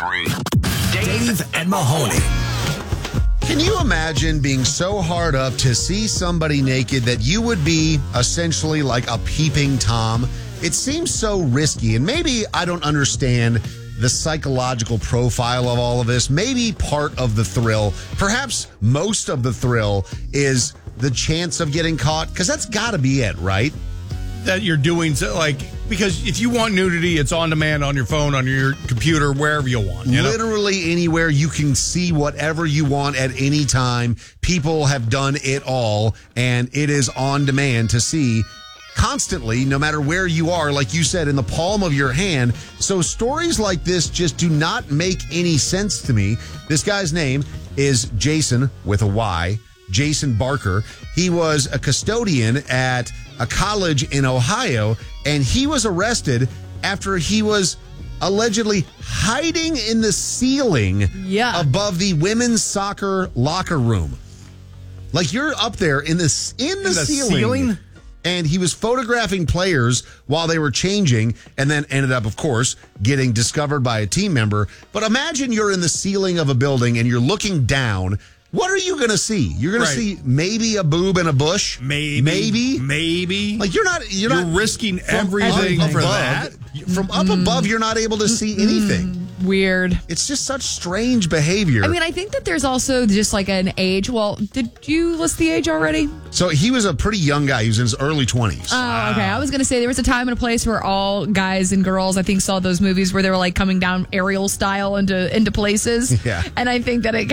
three. Dave and Mahoney. Can you imagine being so hard up to see somebody naked that you would be essentially like a peeping Tom? It seems so risky, and maybe I don't understand the psychological profile of all of this. Maybe part of the thrill, perhaps most of the thrill, is the chance of getting caught, because that's got to be it, right? That you're doing, because if you want nudity, it's on demand on your phone, on your computer, wherever you want. Literally anywhere. You can see whatever you want at any time. People have done it all, and it is on demand to see constantly, no matter where you are, like you said, in the palm of your hand. So stories like this just do not make any sense to me. This guy's name is Jason, with a Y, Jason Barker. He was a custodian at a college in Ohio, and he was arrested after he was allegedly hiding in the ceiling above the women's soccer locker room. Like, you're up there in the ceiling? And he was photographing players while they were changing, and then ended up, of course, getting discovered by a team member. But imagine you're in the ceiling of a building and you're looking down. What are you going to see? You're going to see maybe a boob in a bush? Maybe. Like, you're risking everything for that. From up above, you're not able to see anything. Weird. It's just such strange behavior. I mean, I think that there's also just like an age. Well, did you list the age already? So he was a pretty young guy. He was in his early 20s. Oh, okay. I was going to say there was a time and a place where all guys and girls, I think, saw those movies where they were like coming down aerial style into places. Yeah. And I think that it